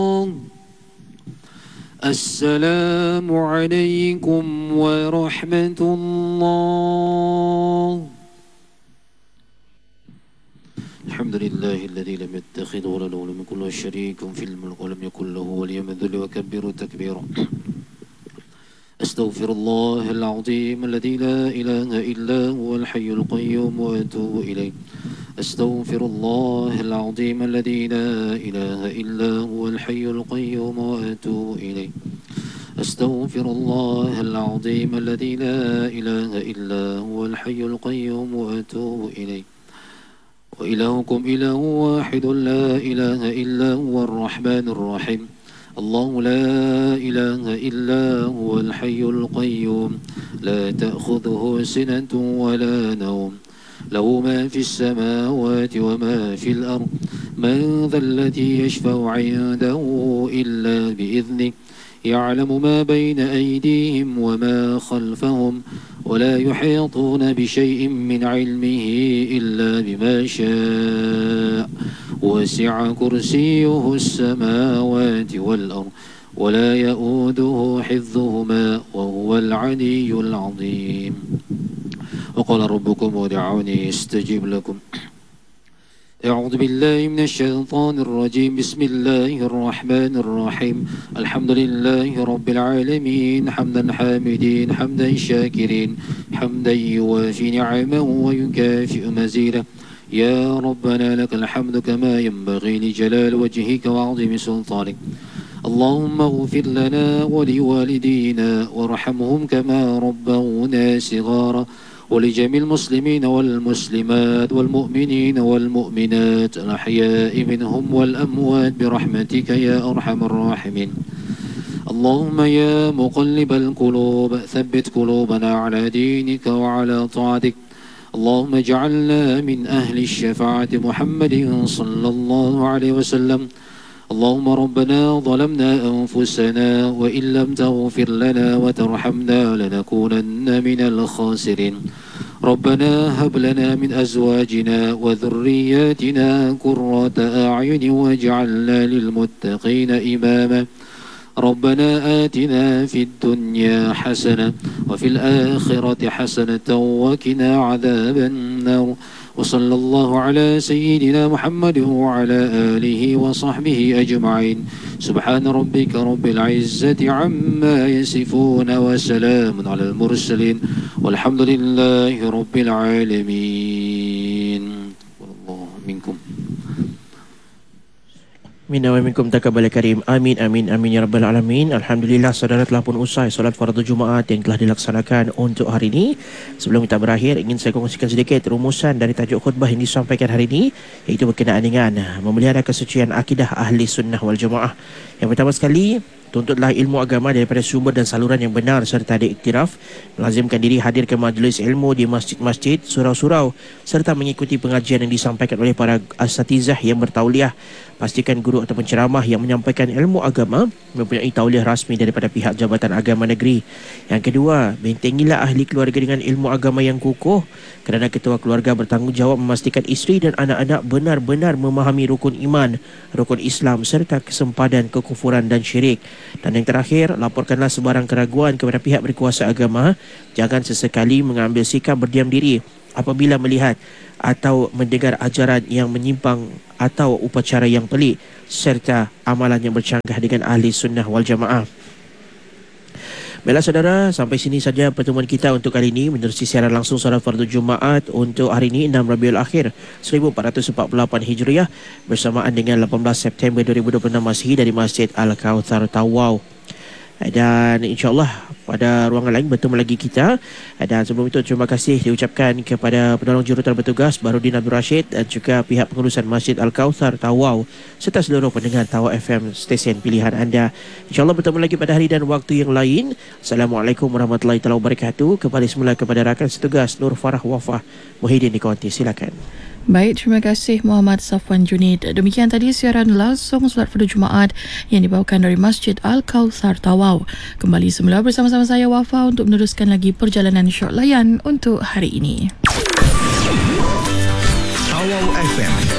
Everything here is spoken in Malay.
السلام عليكم ورحمة الله. الحمد لله الذي لم يتخذ ولدا ولم يكن له شريك في الملك ولم يكن له ولي من ذل وكبره تكبيرا. أستغفر الله العظيم الذي لا إله إلا هو الحي القيوم وأتوب إليه. أستغفر الله العظيم الذي لا إله إلا هو الحي القيوم وأتوب إليه. أستغفر الله العظيم الذي لا إله إلا هو الحي القيوم وأتوب إليه. وإلهكم إله واحد لا إله إلا هو الرحمن الرحيم. الله لا إله إلا هو الحي القيوم لا تأخذه سنة ولا نوم له ما في السماوات وما في الأرض. من ذا الذي يشفع عنده إلا بإذنه. يعلم ما بين أيديهم وما خلفهم ولا يحيطون بشيء من علمه إلا بما شاء. وسع كرسيه السماوات والأرض ولا يؤوده حفظهما وهو العلي العظيم. وقال ربكم ادعوني استجب لكم. أعوذ بالله من الشيطان الرجيم. بسم الله الرحمن الرحيم. الحمد لله رب العالمين حمدا حامدين حمدا شاكرين حمدا يوافي نعمه ويكافئ مزيده. يا ربنا لك الحمد كما ينبغي لجلال وجهك وعظيم سلطانك. اللهم اغفر لنا ولوالدينا وارحمهم كما ربونا صغارا. ولجميع المسلمين والمسلمات والمؤمنين والمؤمنات الأحياء منهم والأموات برحمتك يا أرحم الراحمين. اللهم يا مقلب القلوب ثبت قلوبنا على دينك وعلى طاعتك. اللهم اجعلنا من أهل الشفاعة محمد صلى الله عليه وسلم. اللهم ربنا ظلمنا أنفسنا وإن لم تغفر لنا وترحمنا لنكونن من الخاسرين. ربنا هب لنا من أزواجنا وذرياتنا قرة أعين واجعلنا للمتقين إماما. ربنا آتنا في الدنيا حسنة وفي الآخرة حسنة وقنا عذاب النار. وصلى الله على سيدنا محمد وعلى آله وصحبه أجمعين. سبحان ربك رب العزة عما يصفون وسلام على المرسلين والحمد لله رب العالمين. والله منكم. Minna wa minkum taqabbal karim. Amin amin amin ya rabbal alamin. Alhamdulillah, saudara telah pun usai solat fardu Jumaat yang telah dilaksanakan untuk hari ini. Sebelum kita berakhir, ingin saya kongsikan sedikit rumusan dari tajuk khutbah yang disampaikan hari ini, iaitu berkenaan dengan memelihara kesucian akidah ahli sunnah wal jamaah. Yang pertama sekali, tuntutlah ilmu agama daripada sumber dan saluran yang benar serta diiktiraf. Melazimkan diri hadir ke majlis ilmu di masjid-masjid, surau-surau serta mengikuti pengajian yang disampaikan oleh para asatizah yang bertauliah. Pastikan guru atau penceramah yang menyampaikan ilmu agama mempunyai tauliah rasmi daripada pihak Jabatan Agama Negeri. Yang kedua, bentengilah ahli keluarga dengan ilmu agama yang kukuh, kerana ketua keluarga bertanggungjawab memastikan isteri dan anak-anak benar-benar memahami rukun iman, rukun Islam serta kesempadan kekufuran dan syirik. Dan yang terakhir, laporkanlah sebarang keraguan kepada pihak berkuasa agama. Jangan sesekali mengambil sikap berdiam diri apabila melihat atau mendengar ajaran yang menyimpang atau upacara yang pelik serta amalan yang bercanggah dengan ahli sunnah wal jamaah. Baiklah saudara, sampai sini saja pertemuan kita untuk kali ini menerusi siaran langsung solat fardu Jumaat untuk hari ini 6 Rabiul Akhir 1448 Hijriah bersamaan dengan 18 September 2026 Masihi dari Masjid Al-Kautsar Tawau. Dan insyaAllah pada ruangan lain bertemu lagi kita. Dan sebelum itu, terima kasih diucapkan kepada penolong juruterang bertugas Bahrudin Abdul Rashid dan juga pihak pengurusan Masjid Al-Kautsar Tawau serta seluruh pendengar Tawau FM, stesen pilihan anda. InsyaAllah bertemu lagi pada hari dan waktu yang lain. Assalamualaikum warahmatullahi wabarakatuh. Kembali semula kepada rakan setugas Nur Farah Wafah Muhyiddin di Konti. Silakan. Baik, terima kasih Muhammad Safwan Junid. Demikian tadi siaran langsung solat fardu Jumaat yang dibawakan dari Masjid Al-Kautsar Tawau. Kembali semula bersama-sama saya Wafa untuk meneruskan lagi perjalanan syok layan untuk hari ini. Tawau FM